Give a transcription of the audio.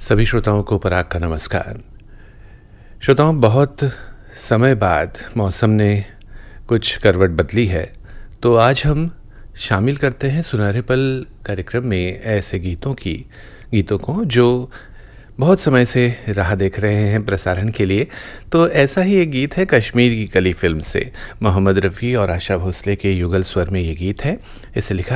सभी श्रोताओं को पराग का नमस्कार। श्रोताओं, बहुत समय बाद मौसम ने कुछ करवट बदली है, तो आज हम शामिल करते हैं सुनहरे पल कार्यक्रम में ऐसे गीतों को जो बहुत समय से राह देख रहे हैं प्रसारण के लिए। तो ऐसा ही एक गीत है कश्मीर की कली फिल्म से। मोहम्मद रफ़ी और आशा भोसले के युगल स्वर में ये गीत है। इसे लिखा